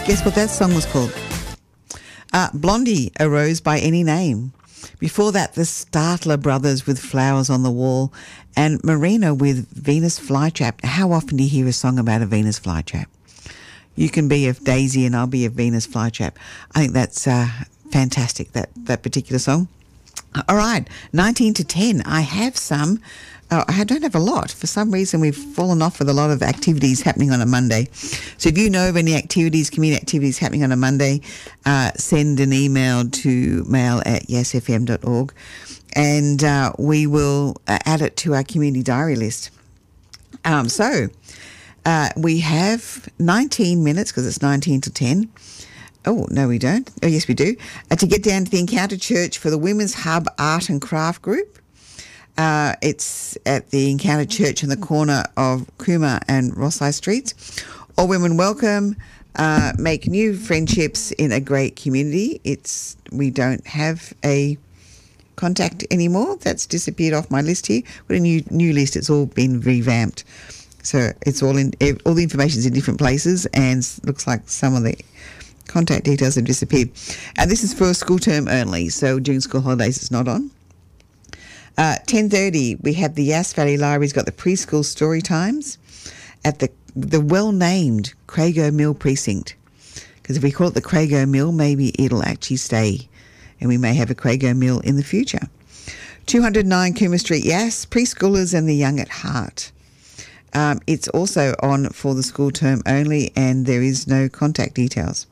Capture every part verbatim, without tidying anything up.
Guess what that song was called? Uh, Blondie, A Rose by Any Name. Before that, the Startler Brothers with Flowers on the Wall, and Marina with Venus Flytrap. How often do you hear a song about a Venus flytrap? You can be a Daisy and I'll be a Venus flytrap. I think that's uh, fantastic, that, that particular song. All right, nineteen to ten. I have some. Uh, I don't have a lot. For some reason, we've fallen off with a lot of activities happening on a Monday. So if you know of any activities, community activities happening on a Monday, uh, send an email to mail at yes f m dot org and uh, we will uh, add it to our community diary list. Um, so uh, we have nineteen minutes because it's nineteen to ten. Oh, no, we don't. Oh, yes, we do. Uh, to get down to the Encounter Church for the Women's Hub Art and Craft Group. Uh, it's at the Encounter Church in the corner of Cooma and Ross High Streets. All women welcome. Uh, make new friendships in a great community. It's we don't have a contact anymore. That's disappeared off my list here. We've got a new new list. It's all been revamped. So it's all in all the information's in different places, and looks like some of the contact details have disappeared. And this is for a school term only, so during school holidays it's not on. Uh, ten thirty, we have the Yass Valley Library's got the preschool story times at the the well-named Crago Mill Precinct. Because if we call it the Crago Mill, maybe it'll actually stay and we may have a Crago Mill in the future. two oh nine Cooma Street, Yass, preschoolers and the young at heart. Um, it's also on for the school term only and there is no contact details.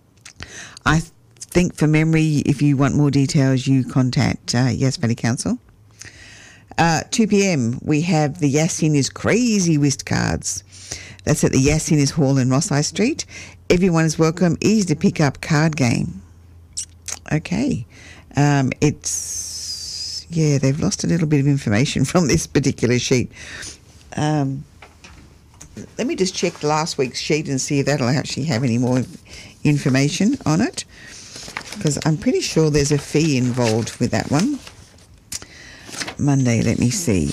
I think for memory, if you want more details, you contact uh, Yass Valley Council. Uh, two p.m, we have the Yass Seniors Crazy Whist Cards. That's at the Yass Seniors Hall in Ross High Street. Everyone is welcome. Easy to pick up card game. Okay. Um, it's, yeah, they've lost a little bit of information from this particular sheet. Um, let me just check last week's sheet and see if that'll actually have any more information on it, because I'm pretty sure there's a fee involved with that one. Monday, let me see.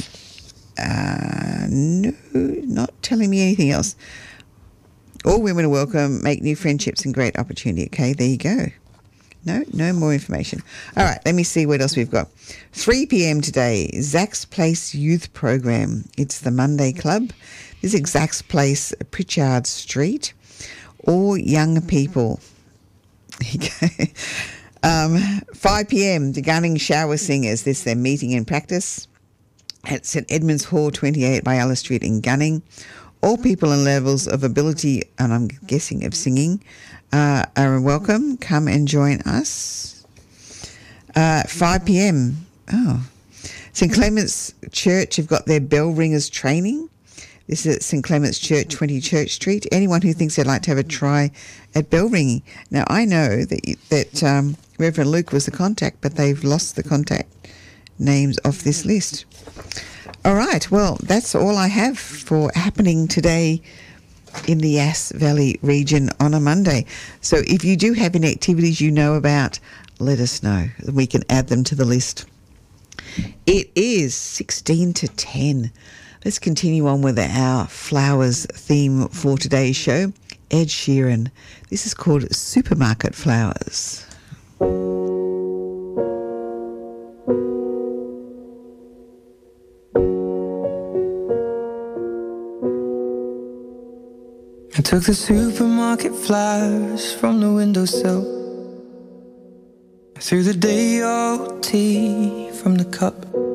Uh, no, not telling me anything else. All women are welcome, make new friendships and great opportunity. Okay, there you go. No, no more information. All right, let me see what else we've got. three p.m. today, Zach's Place Youth Program. It's the Monday Club. This is Zach's Place, Pritchard Street. All young people. Okay. Um, five p.m, the Gunning Shower Singers. This is their meeting and practice at St Edmunds Hall, twenty-eight Biala Street in Gunning. All people and levels of ability, and I'm guessing of singing, uh, are welcome. Come and join us. Uh, five p.m. Oh, St Clement's Church have got their bell ringers training. This is at St Clement's Church, twenty Church Street. Anyone who thinks they'd like to have a try at bell ringing. Now, I know that that um, Reverend Luke was the contact, but they've lost the contact names off this list. All right, well, that's all I have for happening today in the Yass Valley region on a Monday. So if you do have any activities you know about, let us know. We can add them to the list. It is sixteen to ten. Let's continue on with our flowers theme for today's show. Ed Sheeran. This is called Supermarket Flowers. I took the supermarket flowers from the windowsill. I threw the day old tea from the cup.